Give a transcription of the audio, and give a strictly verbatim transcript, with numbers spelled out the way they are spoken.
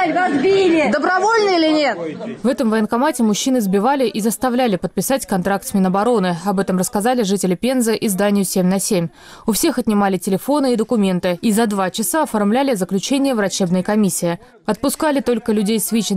блядь, вас били! Добровольно или нет? В этом военкомате мужчин избивали и заставляли подписать контракт с Минобороны. Об этом рассказали жители Пензы изданию семь на семь. У всех отнимали телефоны и документы. И за два часа оформляли заключение врачебной комиссии. Отпускали только людей с ВИЧ